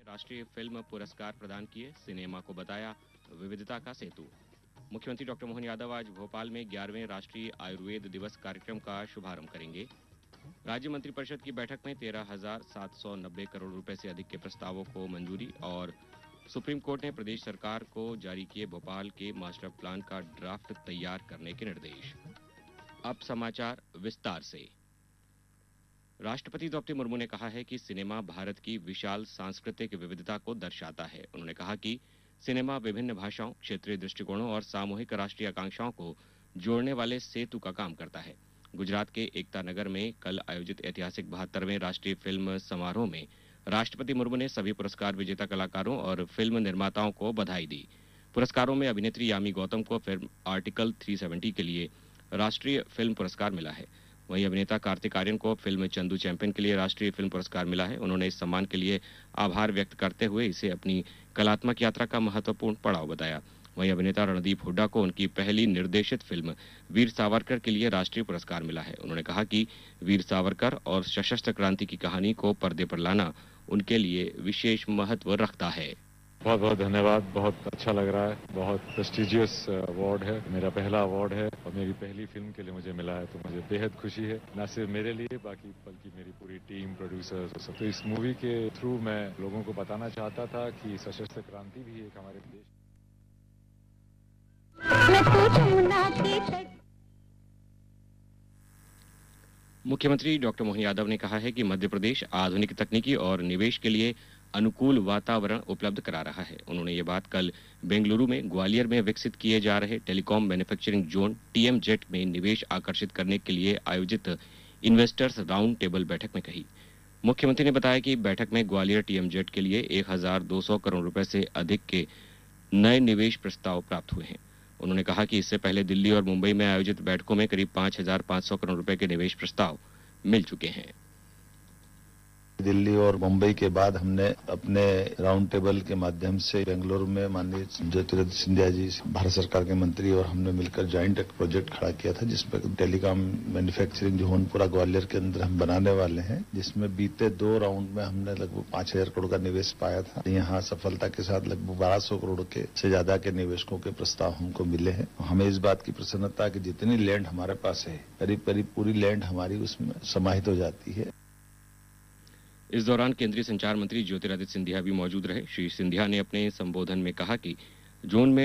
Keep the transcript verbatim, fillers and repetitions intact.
राष्ट्रीय फिल्म पुरस्कार प्रदान किए, सिनेमा को बताया विविधता का सेतु। मुख्यमंत्री डॉक्टर मोहन यादव आज भोपाल में ग्यारहवें राष्ट्रीय आयुर्वेद दिवस कार्यक्रम का शुभारंभ करेंगे। राज्य मंत्रिपरिषद की बैठक में तेरह हजार सात सौ नब्बे करोड़ रुपए से अधिक के प्रस्तावों को मंजूरी और सुप्रीम कोर्ट ने प्रदेश सरकार को जारी किए भोपाल के मास्टर प्लान का ड्राफ्ट तैयार करने के निर्देश। अब समाचार विस्तार से। राष्ट्रपति द्रौपदी मुर्मू ने कहा है कि सिनेमा भारत की विशाल सांस्कृतिक विविधता को दर्शाता है। उन्होंने कहा कि सिनेमा विभिन्न भाषाओं, क्षेत्रीय दृष्टिकोणों और सामूहिक राष्ट्रीय आकांक्षाओं को जोड़ने वाले सेतु का काम करता है। गुजरात के एकता नगर में कल आयोजित ऐतिहासिक बहत्तरवें राष्ट्रीय फिल्म समारोह में राष्ट्रपति मुर्मू ने सभी पुरस्कार विजेता कलाकारों और फिल्म निर्माताओं को बधाई दी। पुरस्कारों में अभिनेत्री यामी गौतम को फिल्म आर्टिकल तीन सौ सत्तर के लिए राष्ट्रीय फिल्म पुरस्कार मिला है। वहीं अभिनेता कार्तिक आर्यन को फिल्म चंदू चैंपियन के लिए राष्ट्रीय फिल्म पुरस्कार मिला है। उन्होंने इस सम्मान के लिए आभार व्यक्त करते हुए इसे अपनी कलात्मक यात्रा का महत्वपूर्ण पड़ाव बताया। वहीं अभिनेता रणदीप हुड्डा को उनकी पहली निर्देशित फिल्म वीर सावरकर के लिए राष्ट्रीय पुरस्कार मिला है। उन्होंने कहा कि वीर सावरकर और सशस्त्र क्रांति की कहानी को पर्दे पर लाना उनके लिए विशेष महत्व रखता है। बहुत बहुत धन्यवाद। बहुत अच्छा लग रहा है। बहुत प्रेस्टिजियस अवार्ड है, मेरा पहला अवार्ड है और मेरी पहली फिल्म के लिए मुझे मिला है, तो मुझे बेहद खुशी है, न सिर्फ मेरे लिए बाकी बल्कि मेरी पूरी टीम, प्रोड्यूसर्स सब। तो इस मूवी के थ्रू मैं लोगों को बताना चाहता था कि सशस्त्र क्रांति भी एक हमारे देश। मुख्यमंत्री डॉक्टर मोहन यादव ने कहा है कि मध्य प्रदेश आधुनिक तकनीकी और निवेश के लिए अनुकूल वातावरण उपलब्ध करा रहा है। उन्होंने ये बात कल बेंगलुरु में ग्वालियर में विकसित किए जा रहे telecom manufacturing zone TM jet में निवेश आकर्षित करने के लिए आयोजित इन्वेस्टर्स राउंड टेबल बैठक में कही। मुख्यमंत्री ने बताया कि बैठक में ग्वालियर टीएम जेट के लिए एक हजार दो सौ करोड़ रुपए से अधिक के नए निवेश प्रस्ताव प्राप्त हुए हैं। उन्होंने कहा कि इससे पहले दिल्ली और मुंबई में आयोजित बैठकों में करीब पांच हजार पांच सौ करोड़ रुपए के निवेश प्रस्ताव मिल चुके हैं। दिल्ली और मुंबई के बाद हमने अपने राउंड टेबल के माध्यम से बेंगलुरु में माननीय ज्योतिरादित्य सिंधिया जी, भारत सरकार के मंत्री और हमने मिलकर ज्वाइंट एक प्रोजेक्ट खड़ा किया था, जिसमें टेलीकॉम मैन्युफैक्चरिंग जोन पूरा ग्वालियर के अंदर हम बनाने वाले हैं, जिसमें बीते दो राउंड में हमने लगभग पांच हजार करोड़ का निवेश पाया था। यहाँ सफलता के साथ लगभग बारह सौ करोड़ के से ज्यादा के निवेशकों के प्रस्ताव हमको मिले हैं। हमें इस बात की प्रसन्नता कि जितनी लैंड हमारे पास है, करीब करीब पूरी लैंड हमारी उसमें समाहित हो जाती है। इस दौरान केंद्रीय संचार मंत्री ज्योतिरादित्य सिंधिया भी मौजूद रहे। श्री सिंधिया ने अपने संबोधन में कहा कि जोन में